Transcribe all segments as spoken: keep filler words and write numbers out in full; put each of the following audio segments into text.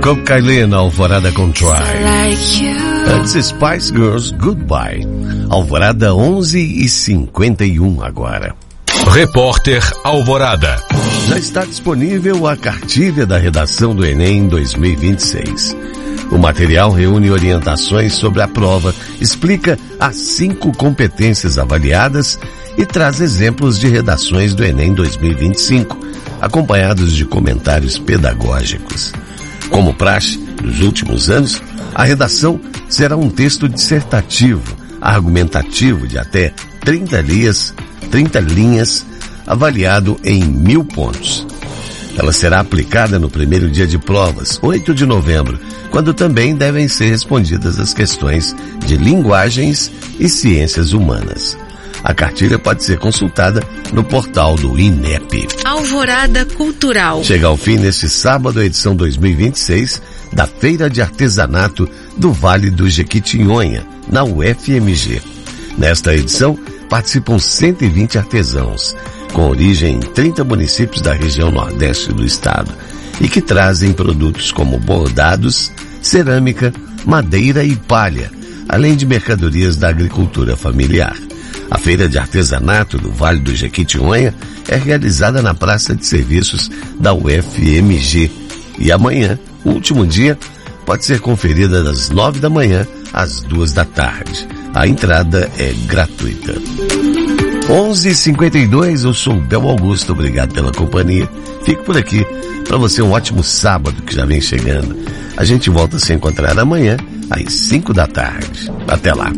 Coco Kylie na Alvorada com Try. Antes Spice Girls, Goodbye. Alvorada onze e cinquenta e um agora. Repórter Alvorada. Já está disponível a cartilha da redação do Enem dois mil e vinte e seis. O material reúne orientações sobre a prova, explica as cinco competências avaliadas e traz exemplos de redações do Enem dois mil e vinte e cinco, acompanhados de comentários pedagógicos. Como praxe nos últimos anos, a redação será um texto dissertativo, argumentativo de até trinta linhas, trinta linhas, avaliado em mil pontos. Ela será aplicada no primeiro dia de provas, oito de novembro, quando também devem ser respondidas as questões de linguagens e ciências humanas. A cartilha pode ser consultada no portal do INEP. Alvorada Cultural. Chega ao fim neste sábado a edição dois mil e vinte e seis da Feira de Artesanato do Vale do Jequitinhonha, na U F M G. Nesta edição, participam cento e vinte artesãos, com origem em trinta municípios da região nordeste do estado, e que trazem produtos como bordados, cerâmica, madeira e palha, além de mercadorias da agricultura familiar. A Feira de Artesanato do Vale do Jequitinhonha é realizada na Praça de Serviços da U F M G e amanhã, o último dia, pode ser conferida das nove da manhã às duas da tarde. A entrada é gratuita. onze e cinquenta e dois, eu sou o Bel Augusto, obrigado pela companhia. Fico por aqui, para você um ótimo sábado que já vem chegando. A gente volta a se encontrar amanhã às cinco da tarde. Até lá.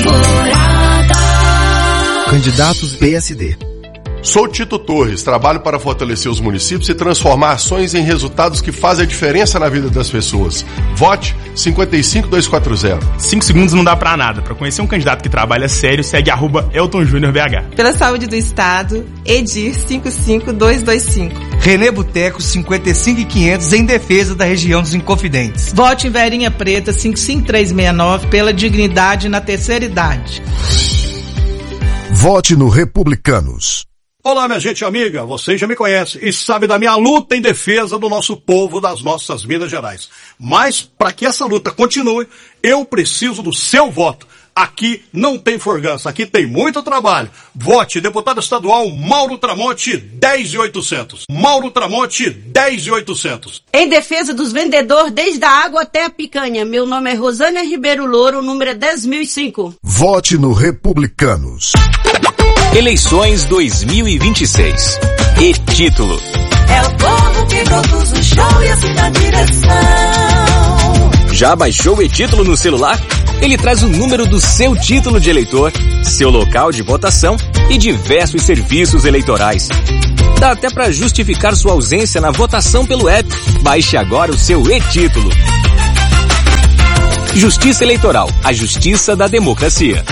Candidatos P S D. Sou Tito Torres, trabalho para fortalecer os municípios e transformar ações em resultados que fazem a diferença na vida das pessoas. Vote cinco cinco dois quatro zero. Cinco segundos não dá pra nada. Pra conhecer um candidato que trabalha sério, segue arroba Elton Júnior B H. Pela saúde do Estado, Edir cinco cinco dois dois cinco. Renê Boteco cinquenta e cinco e quinhentos em defesa da região dos Inconfidentes. Vote em Verinha Preta cinco cinco três seis nove pela dignidade na terceira idade. Vote no Republicanos. Olá, minha gente amiga, vocês já me conhecem e sabem da minha luta em defesa do nosso povo, das nossas Minas Gerais. Mas, para que essa luta continue, eu preciso do seu voto. Aqui não tem forgança, aqui tem muito trabalho. Vote deputado estadual Mauro Tramonte, dez mil e oitocentos. Mauro Tramonte, dez mil e oitocentos. Em defesa dos vendedores, desde a água até a picanha. Meu nome é Rosânia Ribeiro Louro, o número é dez mil e cinco. Vote no Republicanos. Eleições dois mil e vinte e seis. E título: é o povo que produz o show e assim dá direção. Já baixou o e-título no celular? Ele traz o número do seu título de eleitor, seu local de votação e diversos serviços eleitorais. Dá até para justificar sua ausência na votação pelo app. Baixe agora o seu e-título. Justiça Eleitoral, a justiça da democracia.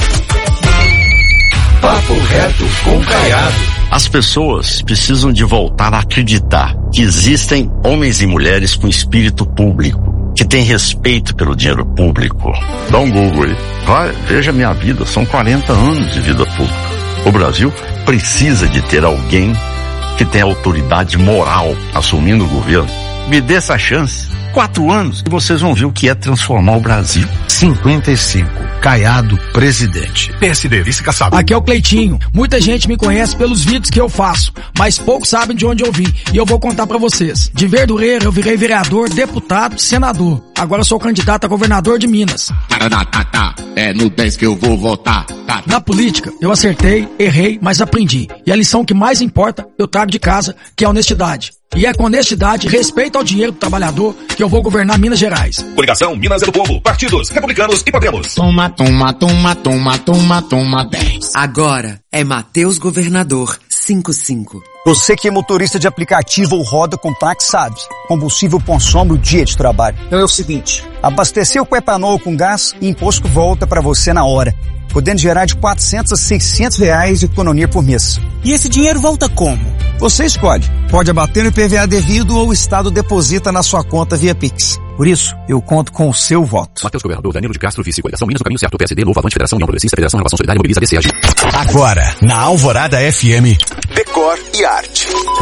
Papo reto com Caiado. As pessoas precisam de voltar a acreditar que existem homens e mulheres com espírito público, que têm respeito pelo dinheiro público. Dá um Google aí. Vai, veja minha vida, são quarenta anos de vida pública. O Brasil precisa de ter alguém que tenha autoridade moral assumindo o governo. Me dê essa chance. Quatro anos e vocês vão ver o que é transformar o Brasil. cinquenta e cinco. Caiado, presidente. P S D, vice-caçado. Aqui é o Cleitinho. Muita gente me conhece pelos vídeos que eu faço, mas poucos sabem de onde eu vim. E eu vou contar pra vocês. De Verdureira eu virei vereador, deputado, senador. Agora eu sou candidato a governador de Minas. É no dez que eu vou votar. Na política, eu acertei, errei, mas aprendi. E a lição que mais importa, eu trago de casa, que é a honestidade. E é com honestidade e respeito ao dinheiro do trabalhador que eu vou governar Minas Gerais. Coligação Minas é do Povo. Partidos Republicanos e Podemos. Toma, toma, toma, toma, toma, toma, dez. Agora é Mateus Governador cinquenta e cinco. Você que é motorista de aplicativo ou roda com táxi sabe. Combustível consome o dia de trabalho. Então é o seguinte, abasteceu com etanol com gás e imposto volta para você na hora, podendo gerar de quatrocentos a seiscentos reais de economia por mês. E esse dinheiro volta como? Você escolhe. Pode abater no I P V A devido ou o Estado deposita na sua conta via Pix. Por isso, eu conto com o seu voto. Mateus Governador, Danilo de Castro, vice, coligação Minas no caminho certo, P S D, Novo, Avante, Federação, União Progressista, Federação, Renovação Solidária, Mobiliza, D C A G. Agora, na Alvorada F M, Decor e Arte.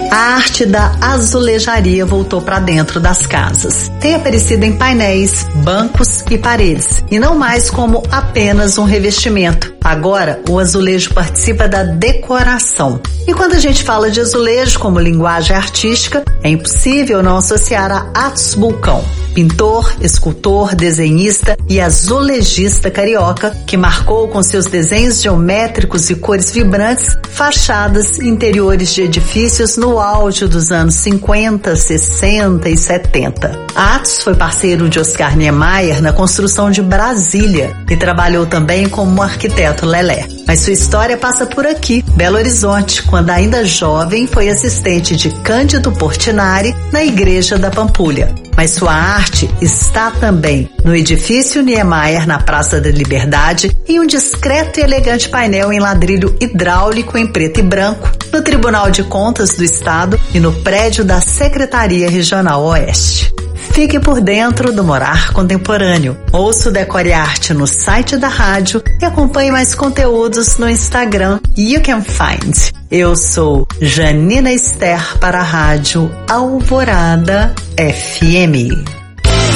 A arte da azulejaria voltou para dentro das casas. Tem aparecido em painéis, bancos e paredes, e não mais como apenas um revestimento. Agora, o azulejo participa da decoração. E quando a gente fala de azulejo como linguagem artística, é impossível não associar a Atos Bulcão, pintor, escultor, desenhista e azulejista carioca, que marcou com seus desenhos geométricos e cores vibrantes fachadas e interiores de edifícios no auge dos anos cinquenta, sessenta e setenta. Atos foi parceiro de Oscar Niemeyer na construção de Brasília e trabalhou também como arquiteto Lelé. Mas sua história passa por aqui, Belo Horizonte, quando ainda jovem foi assistente de Cândido Portinari na Igreja da Pampulha. Mas sua arte está também no edifício Niemeyer na Praça da Liberdade, em um discreto e elegante painel em ladrilho hidráulico em preto e branco, no Tribunal de Contas do Estado e no prédio da Secretaria Regional Oeste. Fique por dentro do Morar Contemporâneo. Ouça o Decore Arte no site da rádio e acompanhe mais conteúdos no Instagram You Can Find. Eu sou Janina Esther para a Rádio Alvorada F M.